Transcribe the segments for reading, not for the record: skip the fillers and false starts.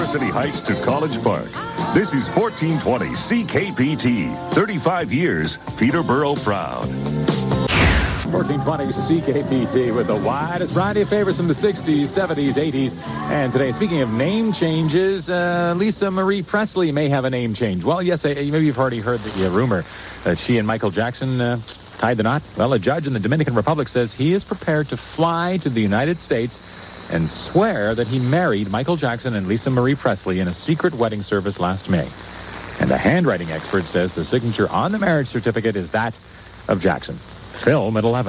University Heights to College Park. This is 1420 CKPT. 35 years, Peterborough proud. 1420 CKPT with the widest variety of favorites from the 60s, 70s, 80s, and today. Speaking of name changes, Lisa Marie Presley may have a name change. Well, yes, maybe you've already heard the rumor that she and Michael Jackson tied the knot. Well, a judge in the Dominican Republic says he is prepared to fly to the United States and swear that he married Michael Jackson and Lisa Marie Presley in a secret wedding service last May. And a handwriting expert says the signature on the marriage certificate is that of Jackson. Film at 11.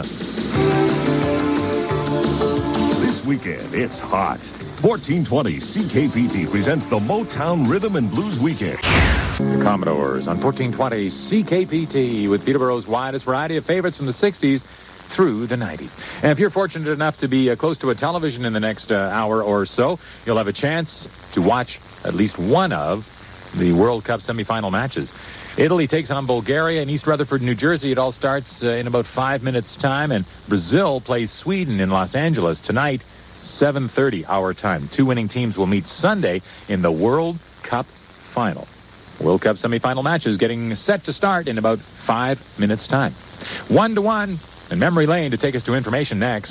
This weekend, it's hot. 1420 CKPT presents the Motown Rhythm and Blues Weekend. The Commodores on 1420 CKPT with Peterborough's widest variety of favorites from the 60s through the 90s. And if you're fortunate enough to be close to a television in the next hour or so, you'll have a chance to watch at least one of the World Cup semifinal matches. Italy takes on Bulgaria in East Rutherford, New Jersey. It all starts in about 5 minutes' time. And Brazil plays Sweden in Los Angeles tonight, 7:30 our time. Two winning teams will meet Sunday in the World Cup final. World Cup semifinal matches getting set to start in about 5 minutes' time. 1-1 and Memory Lane to take us to information next.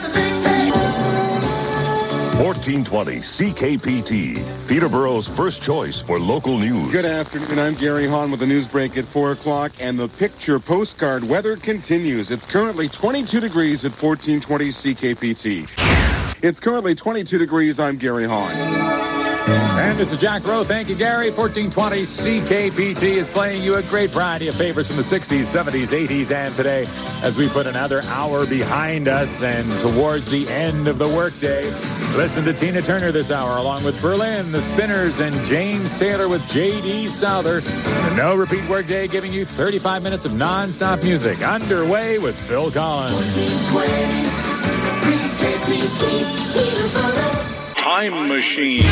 1420 CKPT, Peterborough's first choice for local news. Good afternoon. I'm Gary Hahn with the news break at 4 o'clock, and the picture postcard weather continues. It's currently 22 degrees at 1420 CKPT. It's currently 22 degrees. I'm Gary Hahn. And this is Jack Rowe. Thank you, Gary. 1420 CKPT is playing you a great variety of favorites from the 60s, 70s, 80s, and today as we put another hour behind us and towards the end of the workday. Listen to Tina Turner this hour along with Berlin, the Spinners, and James Taylor with J.D. Souther. The No Repeat Workday giving you 35 minutes of non-stop music. Underway with Phil Collins. 1420 CKPT, Peterborough. Time Machine.